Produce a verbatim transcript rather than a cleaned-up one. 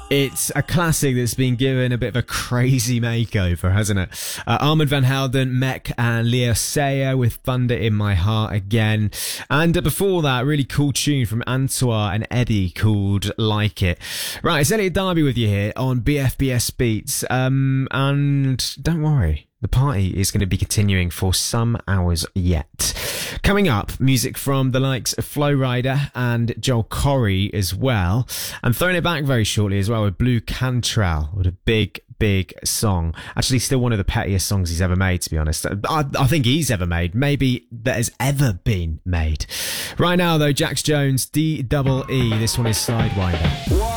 It's a classic that's been given a bit of a crazy makeover, hasn't it? Uh, Armand van Helden, Mek and Leo Sayer with Thunder in My Heart again. And uh, before that, really cool tune from Antoine and Eddie called Like It. Right, it's Elliot Darby with you here on B F B S Beats. Um, and don't worry, the party is going to be continuing for some hours yet. Coming up, music from the likes of Flo Rida and Joel Corry as well. I'm throwing it back very shortly as well with Blue Cantrell. What a big, big song. Actually, still one of the pettiest songs he's ever made, to be honest. I, I think he's ever made. Maybe that has ever been made. Right now, though, Jax Jones, D E E. This one is Sidewinder.